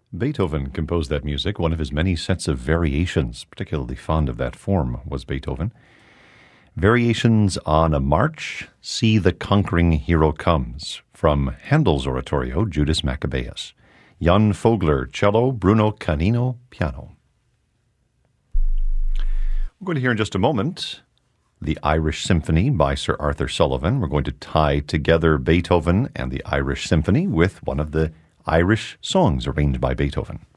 Beethoven composed that music, one of his many sets of variations. Particularly fond of that form was Beethoven. Variations on a March, See the Conquering Hero Comes, from Handel's oratorio, Judas Maccabeus. Jan Fogler, cello, Bruno Canino, piano. We're going to hear in just a moment the Irish Symphony by Sir Arthur Sullivan. We're going to tie together Beethoven and the Irish Symphony with one of the Irish songs arranged by Beethoven.